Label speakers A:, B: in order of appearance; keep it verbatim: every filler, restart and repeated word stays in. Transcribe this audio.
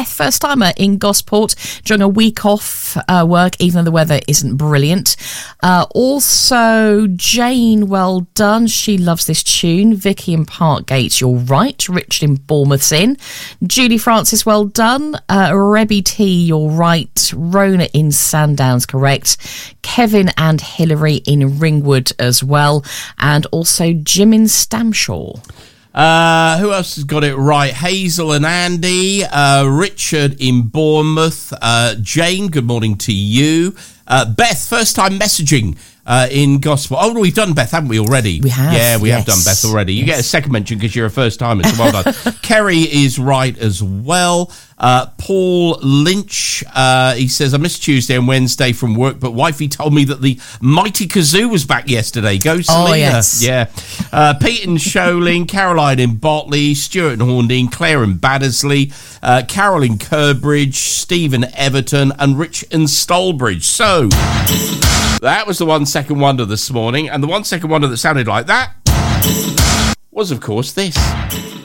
A: Beth, first timer in Gosport, during a week off uh, work, even though the weather isn't brilliant. Uh, also, Jane, well done. She loves this tune. Vicky in Parkgate, you're right. Richard in Bournemouth's in. Julie Francis, well done. Uh, Rebby T, you're right. Rona in Sandown's correct. Kevin and Hilary in Ringwood as well. And also Jim in Stamshaw.
B: Uh, who else has got it right? Hazel and Andy, uh, Richard in Bournemouth, uh, Jane, good morning to you. Uh, Beth, first time messaging uh, in Gospel. Oh, we've done Beth, haven't we, already?
A: We have.
B: Yeah, we
A: yes.
B: have done Beth already. You
A: yes.
B: get a second mention because you're a first timer, so well done. Kerry is right as well. Uh, Paul Lynch, uh, he says, I missed Tuesday and Wednesday from work, but wifey told me that the Mighty Kazoo was back yesterday. Go Selena.
A: Oh, yes.
B: Yeah. Uh, Pete in Sholing, Caroline in Botley, Stuart in Horndine, Claire in Baddesley, uh, Carol in Curbridge, Steve in Everton, and Rich in Stolbridge. So, that was the one second wonder this morning, and the one second wonder that sounded like that was, of course, this.